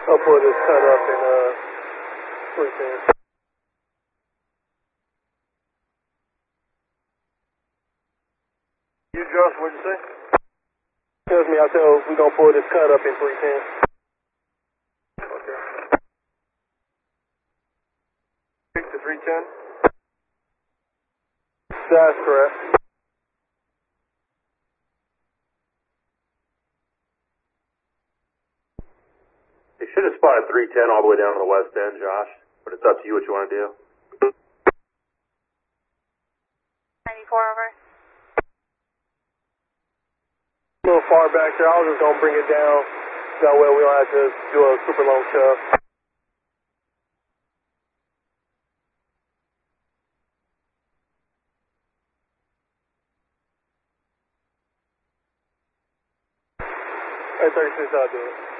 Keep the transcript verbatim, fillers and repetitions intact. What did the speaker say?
I'll pull this cut up in uh, three ten. You, Josh, what'd you say? Tells me I tell we're going to pull this cut up in three ten. Okay. six to three ten? That's correct. They should have spotted three ten all the way down to the west end, Josh, but it's up to you what you want to do. ninety-four over. A little far back there. I was just going to bring it down. That way we don't have to do a super long shove. Hey, thirty-six, I'll do it.